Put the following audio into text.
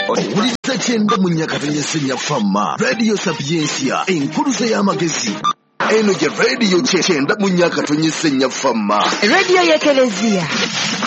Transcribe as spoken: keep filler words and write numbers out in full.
owuliriza kyenda mu Nyakatonye Senya Fama Radio Sapiensia enkuluze y'amagezi. Eno gye radio kyenda mu Nyakatonye Senya Fama Radio y'Ekelezia.